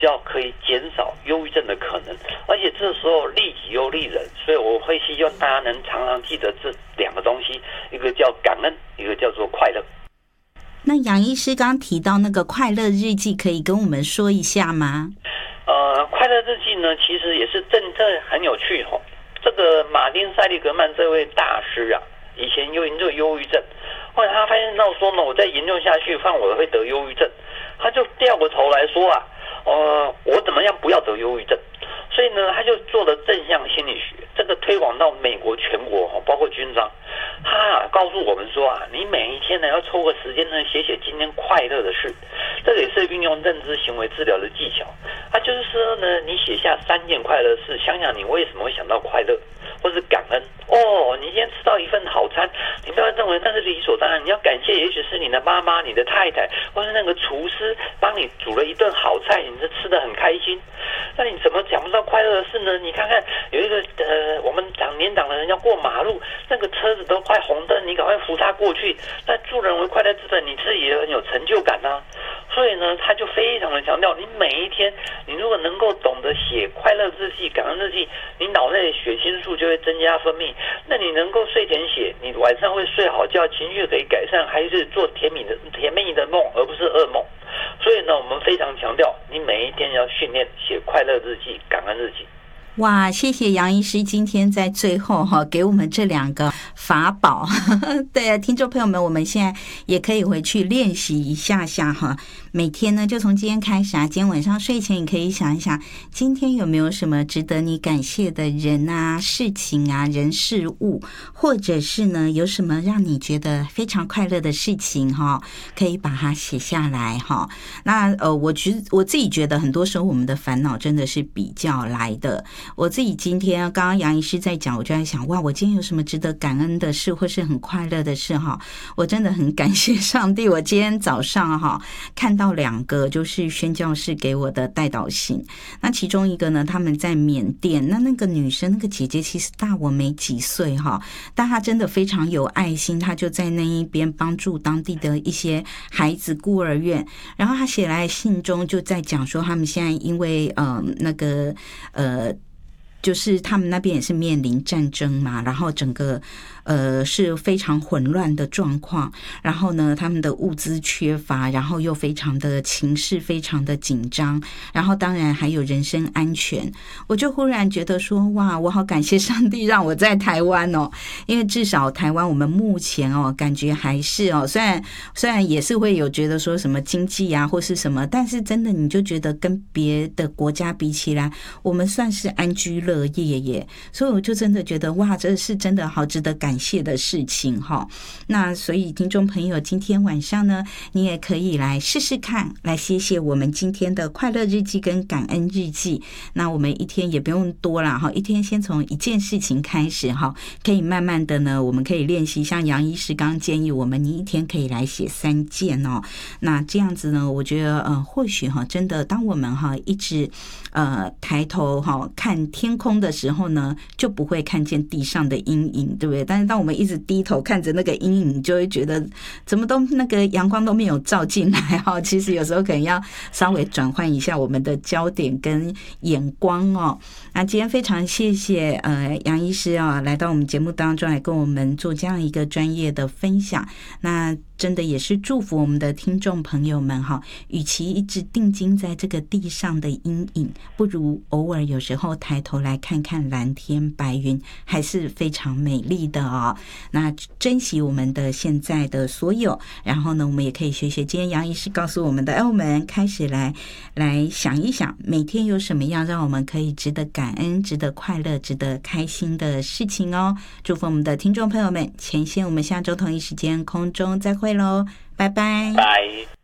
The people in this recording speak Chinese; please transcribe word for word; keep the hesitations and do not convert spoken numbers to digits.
较可以减少忧郁症的可能，而且这时候利己又利人，所以我会希望大家能常常记得这两个东西，一个叫感恩，一个叫做快乐。 那杨医师刚刚提到那个快乐日记，可以跟我们说一下吗？ 呃，快乐日记呢，其实也是真正很有趣哈、哦。这个马丁·塞利格曼这位大师啊，以前有研究忧郁症，后来他发现到说呢，我再研究下去，看我会得忧郁症，他就掉过头来说啊，呃，我怎么样不要得忧郁症？所以呢，他就做了正向心理学，这个推广到美国全国哈，包括军章。他啊告诉我们说啊，你每一天呢要抽个时间呢写写今天快乐的事，这个也是运用认知行为治疗的技巧。他就是说呢，你写下三件快乐事，想想你为什么会想到快乐，或是感恩。哦，你今天吃到一份好餐，你不要认为那是理所当然，你要感谢，也许是你的妈妈、你的太太，或是那个厨师帮你煮了一顿好菜，你是吃得很开心。那你怎么讲不到快乐的事呢？你看看有一个呃，我们长年长的人要过马路，那个车子都快红灯，你赶快扶他过去，那助人为快乐之本，你自己也很有成就感啊。所以呢，他就非常的强调，你每一天，你如果能够懂得写快乐日记、感恩日记，你脑内的血清素就会增加分泌。那你能够睡前写，你晚上会睡好觉，情绪可以改善，还是做甜蜜的甜蜜的梦，而不是噩梦。所以呢，我们非常强调，你每一天要训练写快乐日记、感恩日记。 哇，谢谢杨医师今天在最后哈给我们这两个法宝。对啊，听众朋友们，我们现在也可以回去练习一下下哈。每天呢，就从今天开始啊，今天晚上睡前你可以想一想，今天有没有什么值得你感谢的人啊、事情啊、人事物，或者是呢，有什么让你觉得非常快乐的事情哈，可以把它写下来哈。那呃，我觉我自己觉得，很多时候我们的烦恼真的是比较来的。我自己今天刚刚杨医师在讲，我就在想，哇，我今天有什么值得感恩的事，或是很快乐的事哈？我真的很感谢上帝。我今天早上哈看到两个就是宣教士给我的代祷信，那其中一个呢，他们在缅甸，那那个女生那个姐姐其实大我没几岁哈，但她真的非常有爱心，她就在那一边帮助当地的一些孩子孤儿院，然后她写来信中就在讲说，他们现在因为呃那个呃。就是他们那边也是面临战争嘛，然后整个呃是非常混乱的状况，然后呢他们的物资缺乏，然后又非常的情势非常的紧张，然后当然还有人身安全。我就忽然觉得说，哇，我好感谢上帝让我在台湾哦，因为至少台湾我们目前哦感觉还是哦，虽然虽然也是会有觉得说什么经济啊或是什么，但是真的你就觉得跟别的国家比起来，我们算是安居乐乐业耶，所以我就真的觉得哇，这是真的好值得感谢的事情哈。那所以听众朋友，今天晚上呢，你也可以来试试看，来写写我们今天的快乐日记跟感恩日记。那我们一天也不用多啦哈，一天先从一件事情开始哈，可以慢慢的呢，我们可以练习，像杨医师刚建议我们，你一天可以来写三件哦。那这样子呢，我觉得呃，或许哈，真的当我们哈一直呃抬头哈看天空的时候呢，就不会看见地上的阴影，对不对？但是当我们一直低头看着那个阴影，就会觉得怎么都那个阳光都没有照进来哈。其实有时候可能要稍微转换一下我们的焦点跟眼光哦。那今天非常谢谢呃杨医师啊，来到我们节目当中来跟我们做这样一个专业的分享。那真的也是祝福我们的听众朋友们哈，与其一直定睛在这个地上的阴影，不如偶尔有时候抬头来看看蓝天白云，还是非常美丽的哦。那珍惜我们的现在的所有，然后呢，我们也可以学学今天杨医师告诉我们的，哎，我们开始来来想一想，每天有什么样让我们可以值得感恩、值得快乐、值得开心的事情哦。祝福我们的听众朋友们，前线我们下周同一时间空中再会喽，拜拜。 拜。